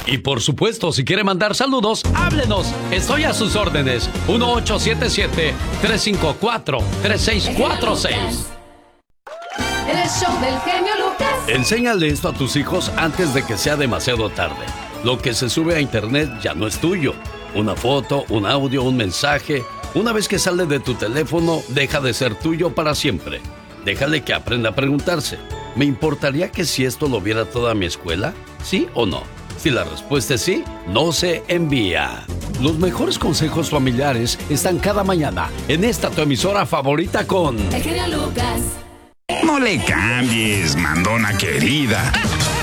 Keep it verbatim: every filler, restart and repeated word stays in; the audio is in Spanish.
Y por supuesto, si quiere mandar saludos, háblenos. Estoy a sus órdenes. uno ocho siete siete, tres cinco cuatro, tres seis cuatro seis. El show del genio Lucas. Enséñale esto a tus hijos antes de que sea demasiado tarde. Lo que se sube a internet ya no es tuyo. Una foto, un audio, un mensaje. Una vez que sale de tu teléfono, deja de ser tuyo para siempre. Déjale que aprenda a preguntarse. ¿Me importaría que si esto lo viera toda mi escuela? ¿Sí o no? Si la respuesta es sí, no se envía. Los mejores consejos familiares están cada mañana en esta tu emisora favorita con... El genio Lucas. No le cambies, mandona querida.